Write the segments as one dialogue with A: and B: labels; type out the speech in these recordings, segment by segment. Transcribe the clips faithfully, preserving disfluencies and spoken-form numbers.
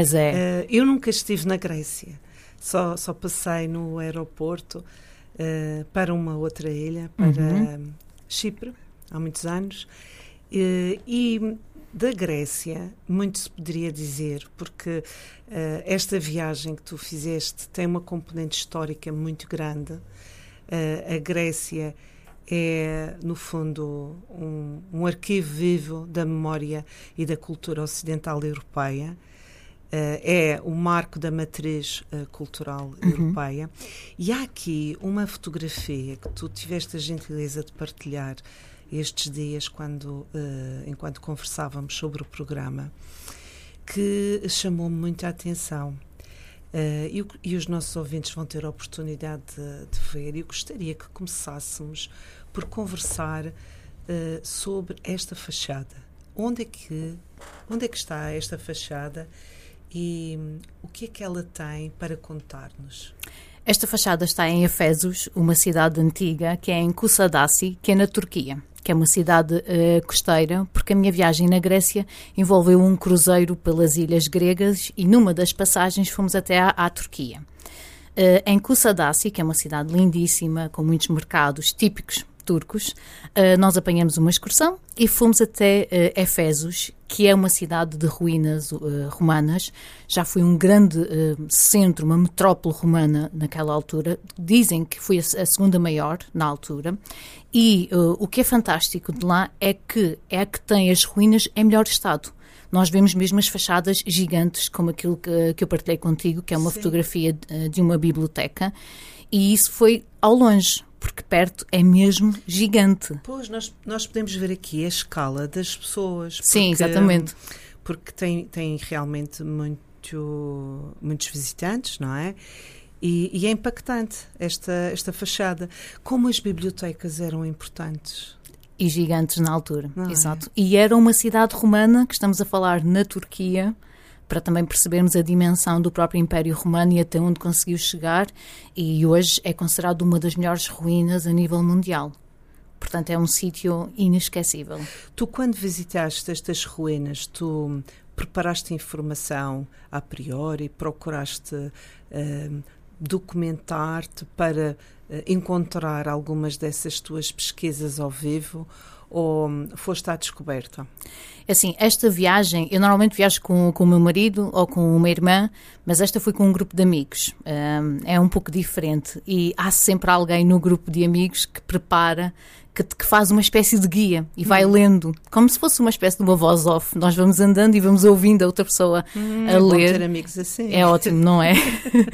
A: Mas é.
B: Uh, eu nunca estive na Grécia, só, só passei no aeroporto uh, para uma outra ilha, para uhum. Chipre, há muitos anos, uh, e da Grécia muito se poderia dizer, porque uh, esta viagem que tu fizeste tem uma componente histórica muito grande. Uh, a Grécia é, no fundo, um, um arquivo vivo da memória e da cultura ocidental europeia. Uh, é o marco da matriz uh, cultural uhum. europeia. E há aqui uma fotografia que tu tiveste a gentileza de partilhar estes dias, quando, uh, enquanto conversávamos sobre o programa, que chamou-me muito a atenção. Uh, e, e os nossos ouvintes vão ter a oportunidade de, de ver. Eu gostaria que começássemos por conversar uh, sobre esta fachada. Onde é que, onde é que está esta fachada e um, o que é que ela tem para contar-nos?
A: Esta fachada está em Efesos, uma cidade antiga, que é em Kusadasi, que é na Turquia, que é uma cidade uh, costeira, porque a minha viagem na Grécia envolveu um cruzeiro pelas ilhas gregas e numa das passagens fomos até à, à Turquia. Uh, em Kusadasi, que é uma cidade lindíssima, com muitos mercados típicos turcos, uh, nós apanhamos uma excursão e fomos até uh, Efesos, que é uma cidade de ruínas uh, romanas. Já foi um grande uh, centro, uma metrópole romana naquela altura. Dizem que foi a, a segunda maior na altura. E uh, o que é fantástico de lá é que é a que tem as ruínas em melhor estado. Nós vemos mesmo as fachadas gigantes, como aquilo que, que eu partilhei contigo, que é uma Sim. fotografia de, de uma biblioteca. E isso foi ao longe, porque perto é mesmo gigante.
B: Pois, nós, nós podemos ver aqui a escala das pessoas. Porque,
A: Sim, exatamente.
B: Porque tem, tem realmente muito, muitos visitantes, não é? E, e é impactante esta, esta fachada. Como as bibliotecas eram importantes.
A: E gigantes na altura,
B: não
A: exato.
B: É?
A: E era uma cidade romana, que estamos a falar na Turquia, para também percebermos a dimensão do próprio Império Romano e até onde conseguiu chegar, e hoje é considerado uma das melhores ruínas a nível mundial. Portanto, é um sítio inesquecível.
B: Tu, quando visitaste estas ruínas, tu preparaste informação a priori, procuraste uh, documentar-te para uh, encontrar algumas dessas tuas pesquisas ao vivo, ou foste à descoberta?
A: Assim, esta viagem, eu normalmente viajo com, com o meu marido ou com uma irmã, mas esta foi com um grupo de amigos. Um, é um pouco diferente e há sempre alguém no grupo de amigos que prepara, que, que faz uma espécie de guia e vai hum. lendo, como se fosse uma espécie de uma voz off. Nós vamos andando e vamos ouvindo a outra pessoa
B: hum,
A: a ler.
B: É bom ter amigos assim.
A: É ótimo, não é?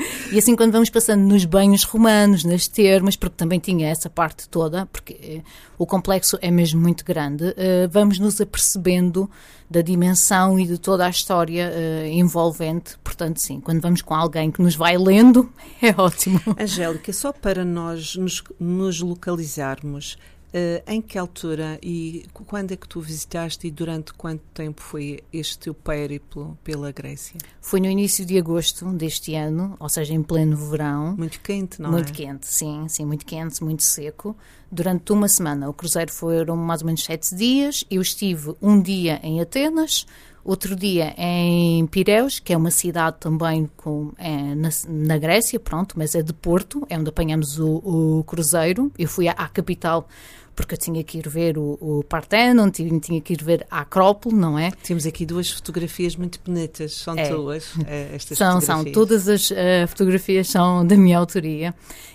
A: E assim, quando vamos passando nos banhos romanos, nas termas, porque também tinha essa parte toda, porque o complexo é mesmo muito grande, uh, vamos nos apercebendo da dimensão e de toda a história uh, envolvente. Portanto, sim, quando vamos com alguém que nos vai lendo, é ótimo.
B: Angélica, só para nós nos, nos localizarmos, Uh, em que altura e quando é que tu visitaste e durante quanto tempo foi este teu périplo pela Grécia?
A: Foi no início de agosto deste ano, ou seja, em pleno verão.
B: Muito quente, não
A: muito
B: é?
A: Muito quente, sim, sim, muito quente, muito seco. Durante uma semana. O cruzeiro foram mais ou menos sete dias. Eu estive um dia em Atenas, outro dia em Pireus, que é uma cidade também com, é, na, na Grécia, pronto, mas é de Porto, é onde apanhamos o, o cruzeiro. Eu fui à, à capital porque eu tinha que ir ver o, o Parthenon, tinha, tinha que ir ver a Acrópole, não é?
B: Temos aqui duas fotografias muito bonitas, são
A: é.
B: tuas, é, estas
A: são,
B: fotografias.
A: São, todas as uh, fotografias são da minha autoria.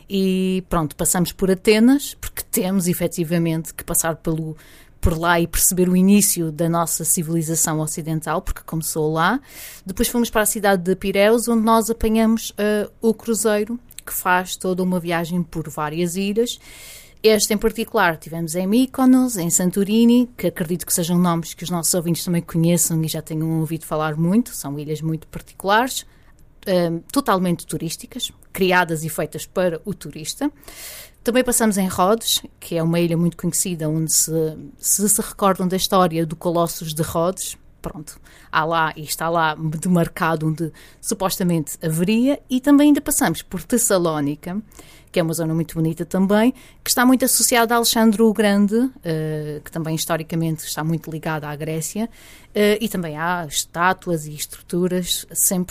A: E pronto, passamos por Atenas, porque temos efetivamente que passar pelo... por lá e perceber o início da nossa civilização ocidental, porque começou lá. Depois fomos para a cidade de Pireus, onde nós apanhamos uh, o cruzeiro, que faz toda uma viagem por várias ilhas. Este em particular tivemos em Mykonos, em Santorini, que acredito que sejam nomes que os nossos ouvintes também conheçam e já tenham ouvido falar muito. São ilhas muito particulares, uh, totalmente turísticas, criadas e feitas para o turista. Também passamos em Rhodes, que é uma ilha muito conhecida, onde se se, se recordam da história do Colossus de Rhodes, pronto, há lá e está lá demarcado onde supostamente haveria, e também ainda passamos por Tessalónica, que é uma zona muito bonita também, que está muito associada a Alexandre o Grande, uh, que também historicamente está muito ligada à Grécia, uh, e também há estátuas e estruturas sempre